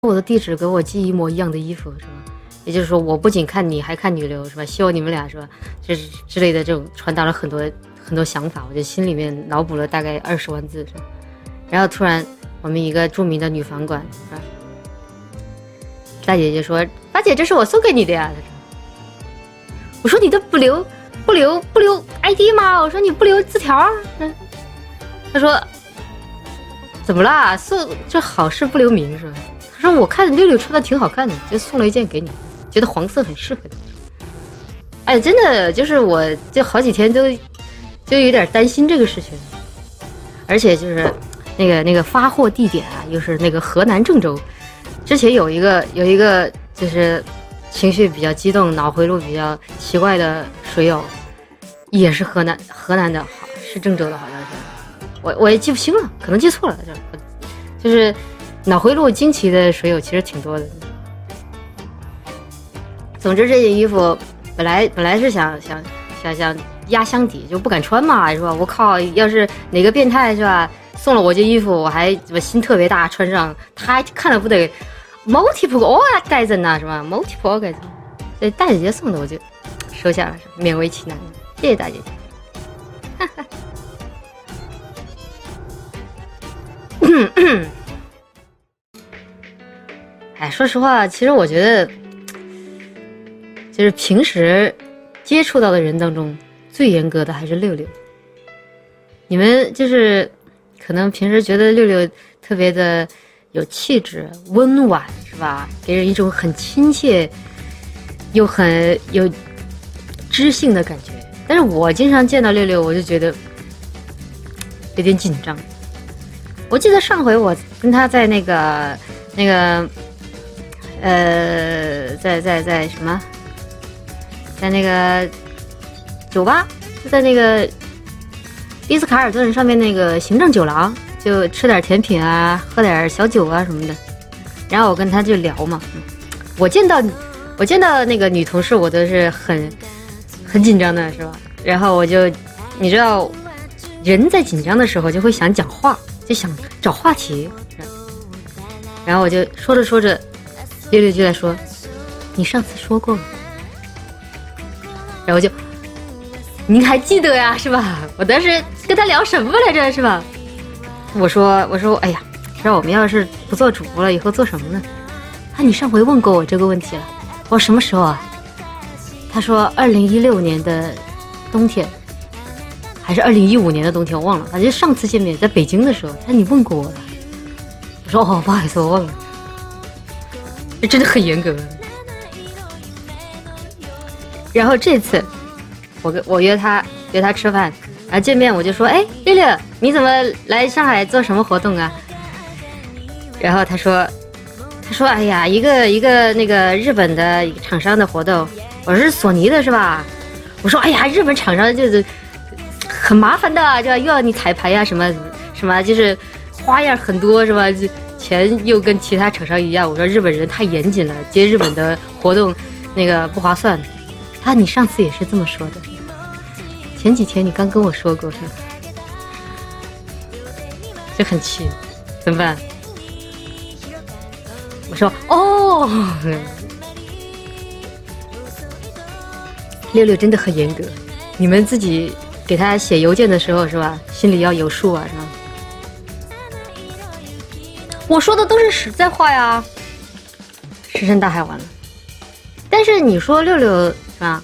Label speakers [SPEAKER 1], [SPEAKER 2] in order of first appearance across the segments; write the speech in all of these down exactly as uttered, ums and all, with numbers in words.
[SPEAKER 1] 我的地址给我寄一模一样的衣服是吧？也就是说，我不仅看你，还看女流是吧？希望你们俩是吧？这是之类的这种传达了很多很多想法，我就心里面脑补了大概二十万字是吧？然后突然，我们一个著名的女房管是吧？大姐姐说：“八姐，这是我送给你的呀。”我说：“你都不留不留不留 I D 吗？”我说：“你不留字条啊？”她说：“怎么啦？送这好事不留名是吧？”她说：“我看六六穿的挺好看的，就送了一件给你，觉得黄色很适合你。”哎，真的就是我就好几天都就有点担心这个事情，而且就是那个那个发货地点啊，又是那个河南郑州。之前有一个有一个就是情绪比较激动、脑回路比较奇怪的水友，也是河南河南的，好是郑州的，好像是我我也记不清了，可能记错了。就就是脑回路惊奇的水友其实挺多的。总之这件衣服本来本来是想想想想压箱底，就不敢穿嘛，是吧？我靠，要是哪个变态是吧送了我件衣服，我还怎么心特别大，穿上他看了不得 multiple orgasm 呐，是吧 multiple orgasm。这大姐姐送的我就收下了，勉为其难，谢谢大姐姐。哈哈。哎，说实话，其实我觉得就是平时接触到的人当中最严格的还是六六。你们就是可能平时觉得六六特别的有气质、温婉，是吧？给人一种很亲切又很有知性的感觉。但是我经常见到六六，我就觉得有点紧张。我记得上回我跟他在那个那个呃，在在在什么，在那个酒吧，就在那个丽思卡尔顿上面那个行政酒廊，就吃点甜品啊，喝点小酒啊什么的。然后我跟他就聊嘛，我见到我见到那个女同事，我都是很很紧张的，是吧？然后我就你知道，人在紧张的时候就会想讲话，就想找话题。然后我就说着说着，六六就在说：“你上次说过了。”然后就。您还记得呀，是吧？我当时跟他聊什么来着，是吧？我说，我说，哎呀，那我们要是不做主播了，以后做什么呢？啊，你上回问过我这个问题了。我说什么时候啊？他说二零一六年的冬天，还是二零一五年的冬天，我忘了。反正上次见面在北京的时候，他说你问过我了。我说哦，不好意思，我忘了。这真的很严格。然后这次。我跟我约他约他吃饭，然后见面我就说，哎，六六，你怎么来上海做什么活动啊？然后他说，他说，哎呀，一个一个那个日本的一个厂商的活动。我说是索尼的是吧？我说，哎呀，日本厂商就是很麻烦的，就又要你彩排呀，什么什么，就是花样很多是吧？钱又跟其他厂商一样。我说日本人太严谨了，接日本的活动那个不划算。啊，你上次也是这么说的，前几天你刚跟我说过，是吧？就很气，怎么办？我说哦，六六真的很严格，你们自己给他写邮件的时候是吧，心里要有数啊，是吧？我说的都是实在话呀，石沉大海完了。但是你说六六。是吧？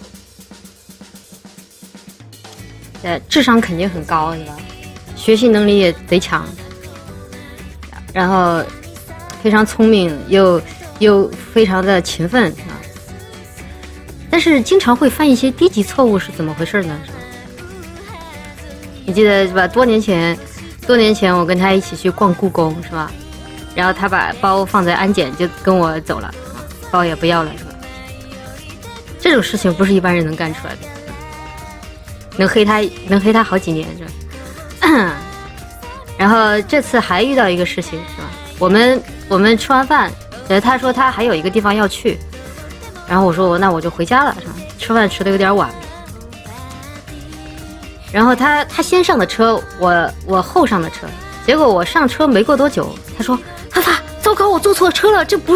[SPEAKER 1] 呃，智商肯定很高，是吧？学习能力也贼强，然后非常聪明，又又非常的勤奋，是吧？但是经常会犯一些低级错误，是怎么回事呢？是吧？你记得是吧？多年前，多年前我跟他一起去逛故宫，是吧？然后他把包放在安检，就跟我走了，包也不要了，是吧？这种事情不是一般人能干出来的，能黑他能黑他好几年是吧？然后这次还遇到一个事情是吧？我们我们吃完饭，呃，他说他还有一个地方要去，然后我说那我就回家了是吧？吃饭吃的有点晚，然后他他先上的车，我我后上的车，结果我上车没过多久，他说：“发发糟糕，我坐错车了，这不